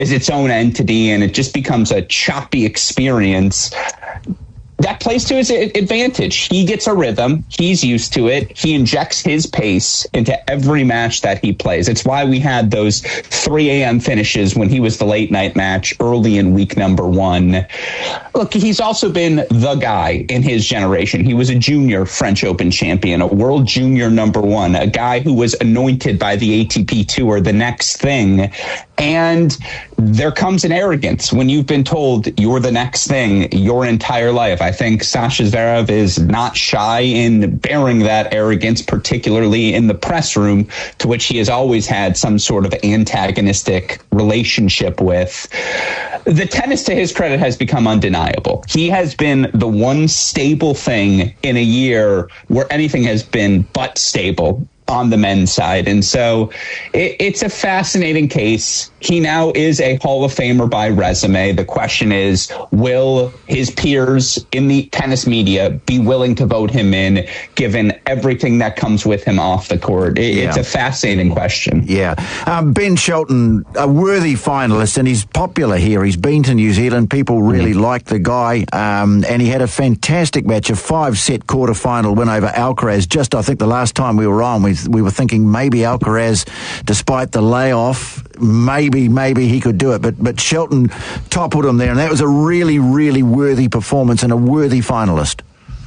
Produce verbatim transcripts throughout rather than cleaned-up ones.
is its own entity, and it just becomes a choppy experience. That plays to his advantage. He gets a rhythm. He's used to it. He injects his pace into every match that he plays. It's why we had those three a.m. finishes when he was the late night match early in week number one. Look, he's also been the guy in his generation. He was a junior French Open champion, a world junior number one, a guy who was anointed by the A T P Tour the next thing. And there comes an arrogance when you've been told you're the next thing your entire life. I think Sasha Zverev is not shy in bearing that arrogance, particularly in the press room, to which he has always had some sort of antagonistic relationship with. The tennis, to his credit, has become undeniable. He has been the one stable thing in a year where anything has been but stable on the men's side. And so it, it's a fascinating case. He now is a Hall of Famer by resume. The question is, will his peers in the tennis media be willing to vote him in, given everything that comes with him off the court? It, yeah. It's a fascinating question. Yeah. Um, Ben Shelton, a worthy finalist, and he's popular here. He's been to New Zealand. People really mm-hmm. like the guy. Um, and he had a fantastic match, a five-set quarterfinal win over Alcaraz. Just, I think, the last time we were on, we We were thinking maybe Alcaraz, despite the layoff, maybe maybe he could do it. But but Shelton toppled him there, and that was a really, really worthy performance and a worthy finalist.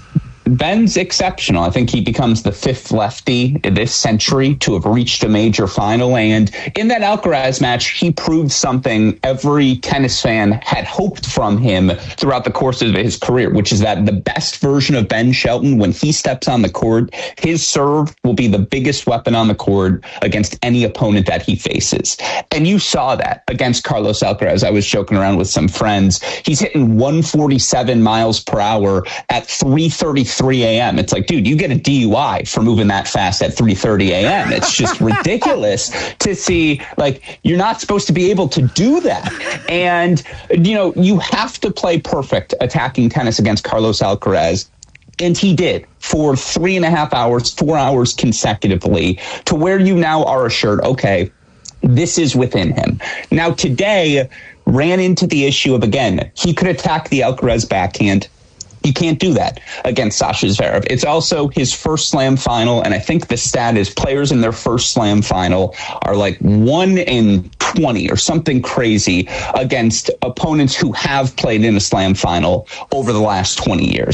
Ben's exceptional. I think he becomes the fifth lefty in this century to have reached a major final. And in that Alcaraz match, he proved something every tennis fan had hoped from him throughout the course of his career, which is that the best version of Ben Shelton, when he steps on the court, his serve will be the biggest weapon on the court against any opponent that he faces. And you saw that against Carlos Alcaraz. I was joking around with some friends. He's hitting one forty-seven miles per hour at three thirty-three a.m. It's like, dude, you get a D U I for moving that fast at three thirty a.m. It's just ridiculous to see, like, you're not supposed to be able to do that. And, you know, you have to play perfect attacking tennis against Carlos Alcaraz. And he did for three and a half hours, four hours consecutively, to where you now are assured, okay, this is within him. Now, today ran into the issue of, again, he could attack the Alcaraz backhand. You can't do that against Sasha Zverev. It's also his first Slam final, and I think the stat is players in their first Slam final are like one in twenty or something crazy against opponents who have played in a Slam final over the last twenty years.